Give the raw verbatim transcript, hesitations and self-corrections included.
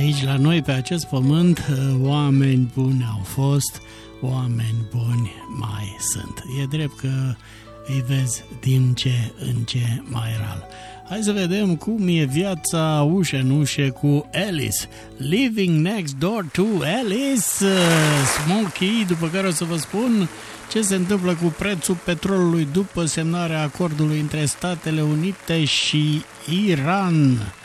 Aici la noi pe acest pământ oameni buni au fost, oameni buni mai sunt. E drept că îi vezi din ce în ce mai rar. Hai să vedem cum e viața ușă în ușă cu Alice. Living Next Door to Alice, Smokey, după care o să vă spun ce se întâmplă cu prețul petrolului după semnarea acordului între Statele Unite și Iran.